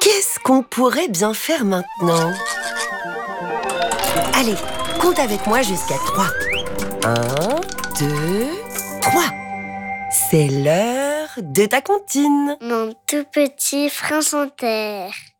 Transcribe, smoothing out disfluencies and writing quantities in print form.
Qu'est-ce qu'on pourrait bien faire maintenant? Allez, compte avec moi jusqu'à 3. 1, 2, 3. C'est l'heure de ta comptine. Mon tout petit prince en terre.